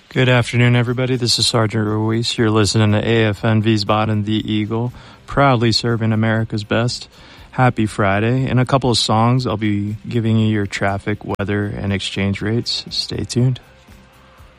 Good afternoon, everybody. This is Sergeant Ruiz. You're listening to AFN Wiesbaden, The Eagle, proudly serving America's best. Happy Friday. In a couple of songs, I'll be giving you your traffic, weather, and exchange rates. Stay tuned.